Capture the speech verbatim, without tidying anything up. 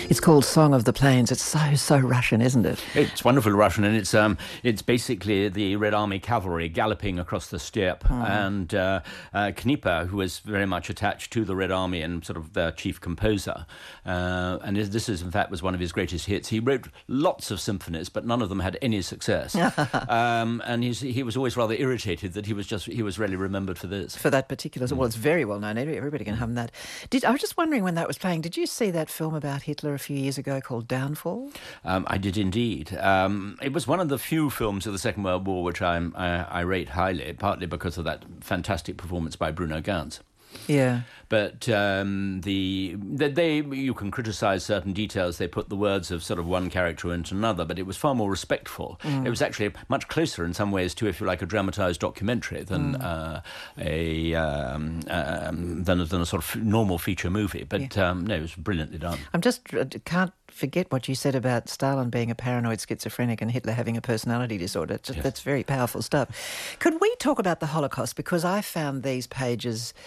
It's called Song of the Plains. It's so, so Russian, isn't it? It's wonderful Russian, and it's um, it's basically the Red Army cavalry galloping across the steppe, mm. and uh, uh, Knipa, who was very much attached to the Red Army and sort of their chief composer, uh, and this is in fact was one of his greatest hits. He wrote lots of symphonies, but none of them had any success, um, and he's, he was always rather irritated that he was just he was really remembered for this. For that particular, mm. well, it's very well known. Everybody can hum that. Did I was just wondering when that was playing? Did you see that film about Hitler a few years ago called Downfall? Um, I did indeed. Um, it was one of the few films of the Second World War which I, I, I rate highly, partly because of that fantastic performance by Bruno Ganz. Yeah. But um, the, the they you can criticise certain details. They put the words of sort of one character into another, but it was far more respectful. Mm. It was actually much closer in some ways to, if you like, a dramatised documentary than mm. uh, a um, um, than, than a sort of normal feature movie. But yeah. um, no, it was brilliantly done. I'm just I can't forget what you said about Stalin being a paranoid schizophrenic and Hitler having a personality disorder. Just, yes. That's very powerful stuff. Could we talk about the Holocaust? Because I found these pages